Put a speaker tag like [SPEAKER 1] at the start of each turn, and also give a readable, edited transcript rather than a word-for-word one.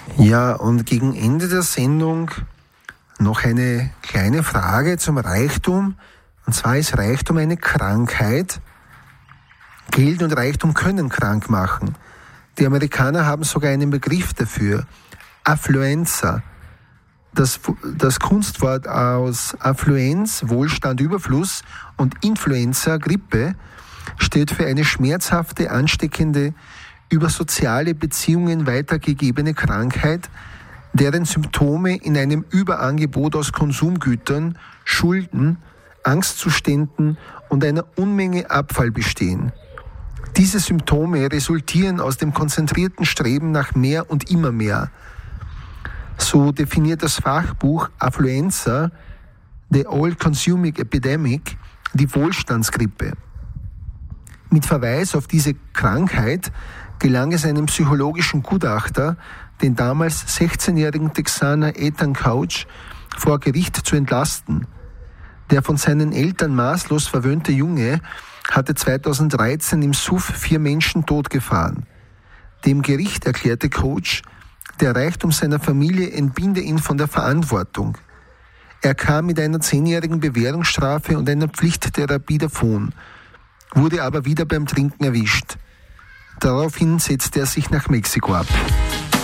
[SPEAKER 1] Ja, und gegen Ende der Sendung noch eine kleine Frage zum Reichtum. Und zwar ist Reichtum eine Krankheit. Geld und Reichtum können krank machen. Die Amerikaner haben sogar einen Begriff dafür. Affluenza. Das Kunstwort aus Affluenz, Wohlstand, Überfluss und Influenza, Grippe, steht für eine schmerzhafte, ansteckende, über soziale Beziehungen weitergegebene Krankheit, deren Symptome in einem Überangebot aus Konsumgütern, Schulden, Angstzuständen und einer Unmenge Abfall bestehen. Diese Symptome resultieren aus dem konzentrierten Streben nach mehr und immer mehr. So definiert das Fachbuch Affluenza, The All-Consuming Epidemic, die Wohlstandsgrippe. Mit Verweis auf diese Krankheit gelang es einem psychologischen Gutachter, den damals 16-jährigen Texaner Ethan Couch, vor Gericht zu entlasten. Der von seinen Eltern maßlos verwöhnte Junge hatte 2013 im Suff 4 Menschen totgefahren. Dem Gericht erklärte Couch, der Reichtum seiner Familie entbinde ihn von der Verantwortung. Er kam mit einer 10-jährigen Bewährungsstrafe und einer Pflichttherapie davon, wurde aber wieder beim Trinken erwischt. Daraufhin setzte er sich nach Mexiko ab.